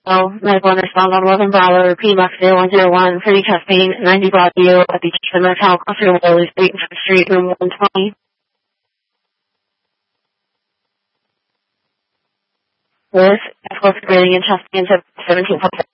medical and response on 11 Bravo, P Box 0101, pretty chest pain, 90 Broadview at the Chester Motel, Cluster Willow Street, Street, room 120. With, of course, breathing and chest pains at 17.5.